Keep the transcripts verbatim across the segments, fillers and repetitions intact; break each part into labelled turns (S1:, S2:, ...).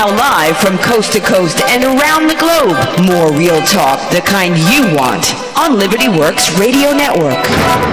S1: Live from coast to coast and around the globe. More real talk, the kind you want, on Liberty Works Radio Network.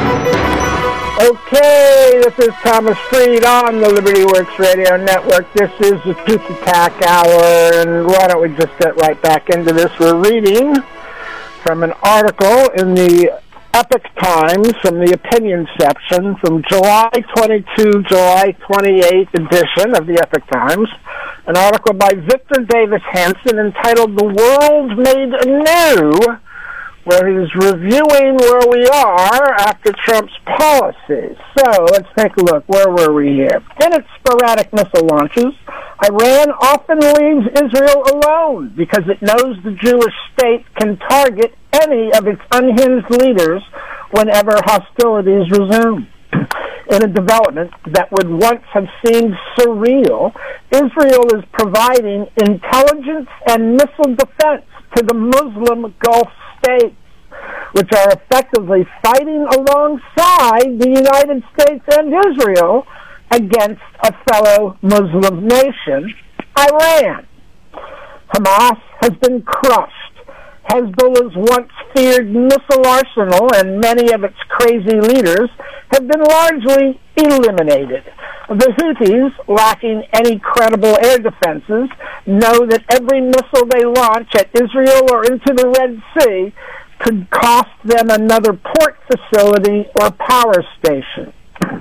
S2: Okay, this is Thomas Freed on the Liberty Works Radio Network. This is the Truth Attack Hour, and why don't we just get right back into this? We're reading from an article in the Epoch Times from the opinion section from July twenty-second, July twenty-eighth edition of the Epoch Times, an article by Victor Davis Hanson entitled "The World Made Anew," where he's reviewing where we are after Trump's policies. So let's take a look. Where were we here? In its sporadic missile launches, Iran often leaves Israel alone because it knows the Jewish state can target any of its unhinged leaders whenever hostilities resume. In a development that would once have seemed surreal, Israel is providing intelligence and missile defense to the Muslim Gulf states, which are effectively fighting alongside the United States and Israel against a fellow Muslim nation, Iran. Hamas has been crushed. Hezbollah's once feared missile arsenal and many of its crazy leaders have been largely eliminated. The Houthis, lacking any credible air defenses, know that every missile they launch at Israel or into the Red Sea could cost them another port facility or power station.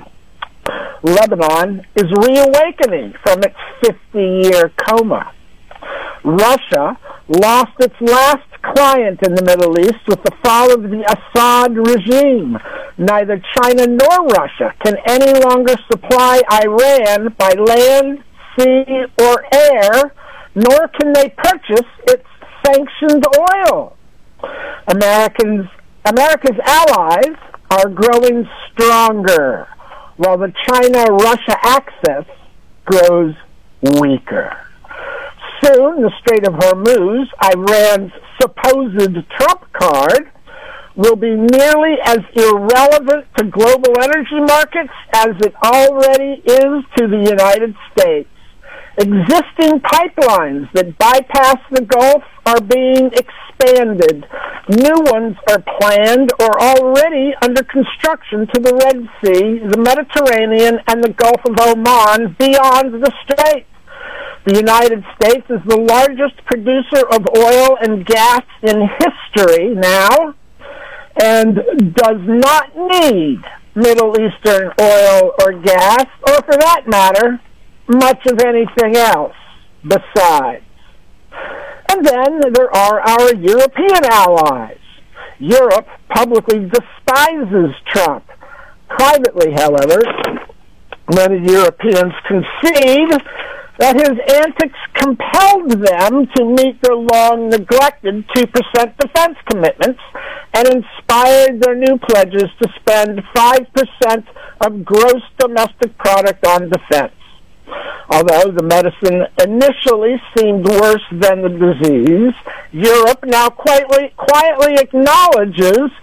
S2: Lebanon is reawakening from its fifty-year coma. Russia lost its last client in the Middle East with the fall of the Assad regime. Neither China nor Russia can any longer supply Iran by land, sea, or air, nor can they purchase its sanctioned oil. Americans, America's allies are growing stronger, while the China-Russia axis grows weaker. Soon, the Strait of Hormuz, Iran's supposed Trump card, will be nearly as irrelevant to global energy markets as it already is to the United States. Existing pipelines that bypass the Gulf are being expanded. New ones are planned or already under construction to the Red Sea, the Mediterranean, and the Gulf of Oman beyond the Strait. The United States is the largest producer of oil and gas in history now and does not need Middle Eastern oil or gas, or for that matter, much of anything else besides. And then there are our European allies. Europe publicly despises Trump. Privately, however, many Europeans concede that his antics compelled them to meet their long-neglected two percent defense commitments and inspired their new pledges to spend five percent of gross domestic product on defense. Although the medicine initially seemed worse than the disease, Europe now quietly, quietly acknowledges